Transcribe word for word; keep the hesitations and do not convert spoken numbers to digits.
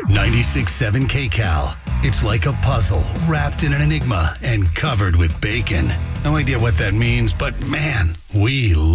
ninety-six point seven K C A L. It's like a puzzle wrapped in an enigma and covered with bacon. No idea what that means, but man, we